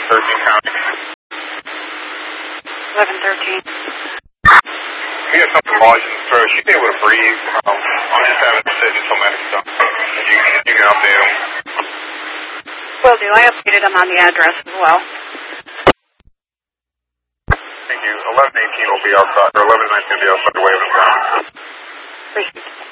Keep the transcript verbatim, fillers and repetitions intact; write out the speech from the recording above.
thirteen County. eleven thirteen. We have something lodged in the throat. She'd be able to breathe. Um, I'm just having to sit until medics done. If you, if you can update them. Will do. I updated them on the address as well. Thank you. eleven eighteen will be outside, or eleven nineteen will be outside the way of the ground. Appreciate it.